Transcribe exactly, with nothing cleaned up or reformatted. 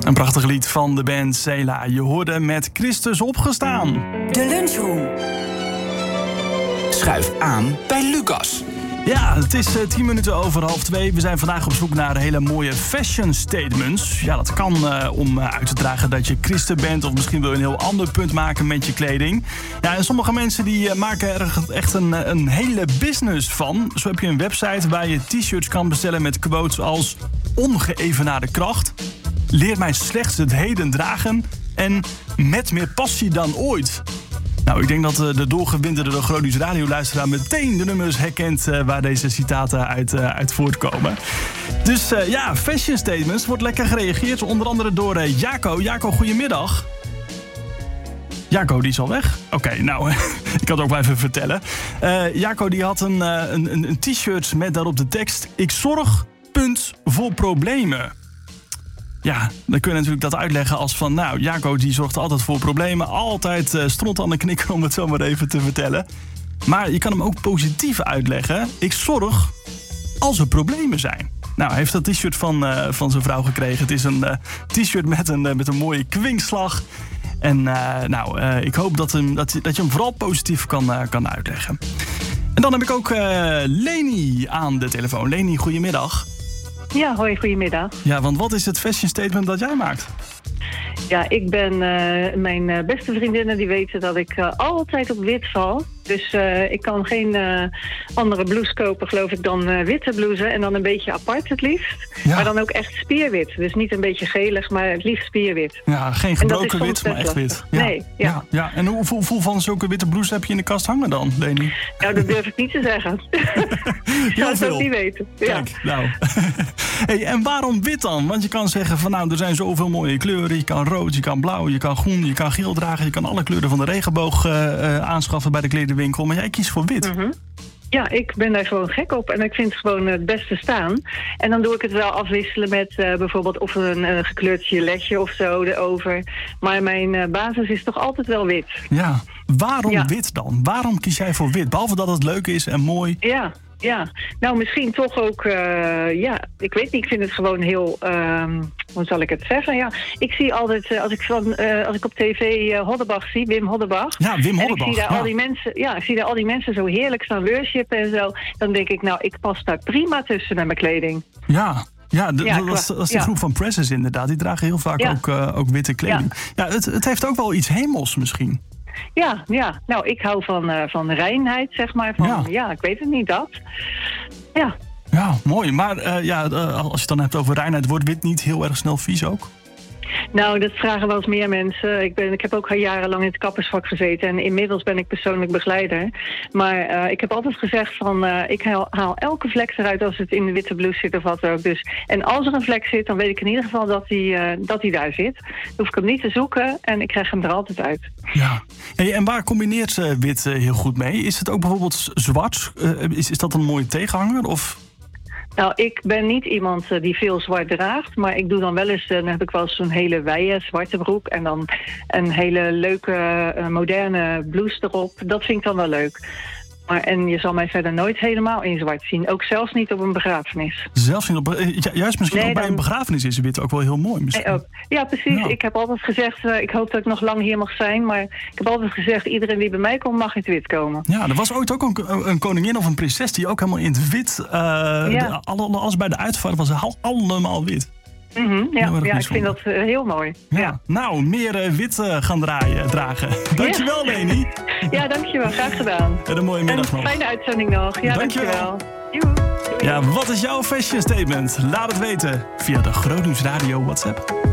Een prachtig lied van de band Sela. Je hoorde met Christus opgestaan. De lunchroom. Schuif aan bij Lucas. Ja, het is uh, tien minuten over half twee. We zijn vandaag op zoek naar hele mooie fashion statements. Ja, dat kan uh, om uh, uit te dragen dat je christen bent, of misschien wil je een heel ander punt maken met je kleding. Ja, en sommige mensen die uh, maken er echt een, een hele business van. Zo heb je een website waar je t-shirts kan bestellen met quotes als ongeëvenaarde kracht, leer mij slechts het heden dragen en met meer passie dan ooit. Nou, ik denk dat de doorgewinterde Gronings radioluisteraar meteen de nummers herkent uh, waar deze citaten uit, uh, uit voortkomen. Dus uh, ja, fashion statements wordt lekker gereageerd, onder andere door uh, Jaco. Jaco, goedemiddag. Jaco, die is al weg? Oké, okay, nou, ik kan het ook wel even vertellen. Uh, Jaco die had een, uh, een, een, een t-shirt met daarop de tekst: ik zorg, punt, voor problemen. Ja, dan kun je natuurlijk dat uitleggen als van, nou, Jaco die zorgt altijd voor problemen. Altijd uh, stront aan de knikker, om het zo maar even te vertellen. Maar je kan hem ook positief uitleggen. Ik zorg als er problemen zijn. Nou, hij heeft dat t-shirt van, uh, van zijn vrouw gekregen. Het is een uh, t-shirt met een, uh, met een mooie kwinkslag. En uh, nou, uh, ik hoop dat, hem, dat, dat je hem vooral positief kan, uh, kan uitleggen. En dan heb ik ook uh, Leni aan de telefoon. Leni, goedemiddag. Ja, hoi, goedemiddag. Ja, want wat is het fashion statement dat jij maakt? Ja, ik ben, uh, mijn uh, beste vriendinnen die weten dat ik uh, altijd op wit val. Dus uh, ik kan geen uh, andere blouse kopen, geloof ik, dan uh, witte blouse. En dan een beetje apart het liefst. Ja. Maar dan ook echt spierwit. Dus niet een beetje gelig, maar het liefst spierwit. Ja, geen gebroken wit, maar echt wit. Ja. Nee, ja. Ja, ja. En hoeveel, hoeveel van zulke witte blouse heb je in de kast hangen dan, Leni? Nou, dat durf ik niet te zeggen. Ik zou het ook niet weten. Ja. Kijk, nou. Hey, en waarom wit dan? Want je kan zeggen van, nou, er zijn zoveel mooie kleuren. Je kan rood, je kan blauw, je kan groen, je kan geel dragen. Je kan alle kleuren van de regenboog uh, uh, aanschaffen bij de kledingwinkel. Maar jij kiest voor wit. Mm-hmm. Ja, ik ben daar gewoon gek op en ik vind het gewoon het beste staan. En dan doe ik het wel afwisselen met uh, bijvoorbeeld of een uh, gekleurd giletje of zo erover. Maar mijn uh, basis is toch altijd wel wit. Ja, waarom ja. wit dan? Waarom kies jij voor wit? Behalve dat het leuk is en mooi. Ja. Ja, nou misschien toch ook, uh, ja, ik weet niet, ik vind het gewoon heel, uh, hoe zal ik het zeggen? Ja, ik zie altijd, uh, als, ik van, uh, als ik op tv uh, Hoddebach zie, Wim Hoddebach. Ja, Wim Hoddebach. En ik zie daar ja. al die mensen, ja, ik zie daar al die mensen zo heerlijk staan worshipen en zo. Dan denk ik, nou, ik pas daar prima tussen met mijn kleding. Ja. Ja, de, ja, dat is, dat is de ja. groep van Presses inderdaad. Die dragen heel vaak ja. ook, uh, ook witte kleding. Ja, ja het, het heeft ook wel iets hemels misschien. Ja, ja, nou, ik hou van, uh, van reinheid, zeg maar. Van, ja. ja, ik weet het niet, dat. Ja. Ja, mooi. Maar uh, ja, uh, als je het dan hebt over reinheid, wordt wit niet heel erg snel vies ook? Nou, dat vragen wel eens meer mensen. Ik, ben, ik heb ook al jarenlang in het kappersvak gezeten en inmiddels ben ik persoonlijk begeleider. Maar uh, ik heb altijd gezegd van, uh, ik haal, haal elke vlek eruit als het in de witte blouse zit of wat ook. Dus, en als er een vlek zit, dan weet ik in ieder geval dat die, uh, dat die daar zit. Dan hoef ik hem niet te zoeken en ik krijg hem er altijd uit. Ja. Hey, en waar combineert uh, wit uh, heel goed mee? Is het ook bijvoorbeeld zwart? Uh, is, is dat een mooie tegenhanger of... Nou, ik ben niet iemand uh, die veel zwart draagt, maar ik doe dan wel eens, uh, dan heb ik wel eens zo'n hele wijde zwarte broek en dan een hele leuke, uh, moderne blouse erop. Dat vind ik dan wel leuk. Maar, en je zal mij verder nooit helemaal in zwart zien. Ook zelfs niet op een begrafenis. Zelfs niet op ja, juist misschien nee, ook bij dan... een begrafenis is wit ook wel heel mooi. Misschien. Nee, ja, precies. Ja. Ik heb altijd gezegd, uh, ik hoop dat ik nog lang hier mag zijn. Maar ik heb altijd gezegd, iedereen die bij mij komt mag in het wit komen. Ja, er was ooit ook een, een koningin of een prinses die ook helemaal in het wit... Uh, ja. de, alles bij de uitvaart was allemaal wit. Mm-hmm, ja, ja ik vind dat uh, heel mooi. Ja. Ja. Nou, meer uh, wit uh, gaan draaien, dragen. Dankjewel, ja. Leni. Ja, dankjewel. Graag gedaan. En een mooie middag en nog. Fijne uitzending nog. Ja, dankjewel. dankjewel. Ja, wat is jouw fashion statement? Laat het weten via de Gronings Radio WhatsApp.